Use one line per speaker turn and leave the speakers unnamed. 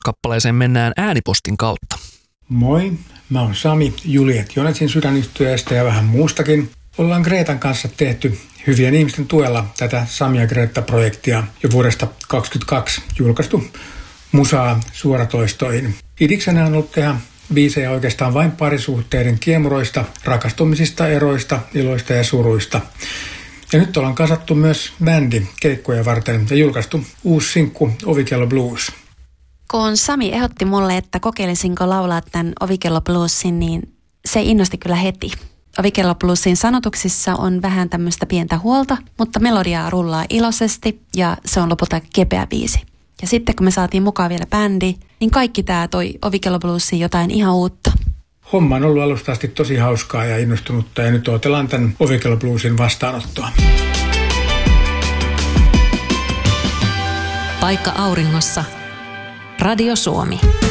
Kappaleeseen mennään äänipostin kautta.
Moi, mä oon Sami Juliet Jonetsin sydänyhtyeestä ja vähän muustakin. Ollaan Greetan kanssa tehty hyvien ihmisten tuella tätä Sami ja Greta-projektia jo vuodesta 2022 julkaistu musaa suoratoistoihin. Idiksenä on ollut tehdä biisejä oikeastaan vain parisuhteiden kiemuroista, rakastumisista, eroista, iloista ja suruista. Ja nyt ollaan kasattu myös bändi keikkoja varten ja julkaistu uusi sinkku Ovikello Blues.
Kun Sami ehdotti mulle, että kokeilisinko laulaa tämän Ovikello Bluesin, niin se innosti kyllä heti. Ovikello Bluesin sanotuksissa on vähän tämmöistä pientä huolta, mutta melodiaa rullaa iloisesti ja se on lopulta kepeä biisi. Ja sitten kun me saatiin mukaan vielä bändi, niin kaikki tää toi Ovikello Bluesiin jotain ihan uutta.
Homma on ollut alusta asti tosi hauskaa ja innostunutta ja nyt odotellaan tämän Ovikello Bluesin vastaanottoa.
Paikka auringossa. Radio Suomi.